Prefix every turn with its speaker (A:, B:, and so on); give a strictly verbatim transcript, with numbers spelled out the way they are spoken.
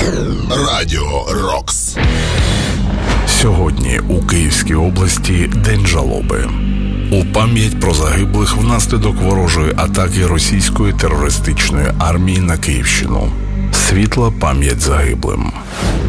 A: Радіо Рокс.
B: Сьогодні у Київській області День жалоби. У пам'ять про загиблих внаслідок ворожої атаки російської терористичної армії на Київщину. Світла пам'ять загиблим.